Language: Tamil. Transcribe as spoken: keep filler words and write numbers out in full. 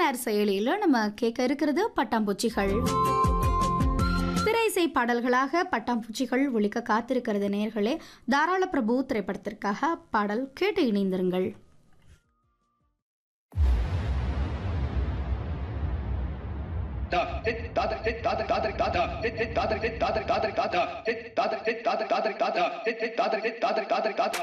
ஏஆர் செயலியில நம்ம கேட்க இருக்கிறது பட்டாம்பூச்சிகள். திரை இசை பாடல்களாக பட்டாம்பூச்சிகள் ஒலிக்க காத்திருக்கிறது நேயர்களே. தாராள பிரபு திரைப்படத்திற்காக பாடல் கேட்டு இணைந்திருங்கள். Da dit da da dit da da da da da dit dit da da dit da da da da da dit da da dit da da da da da dit dit da da dit da da da da da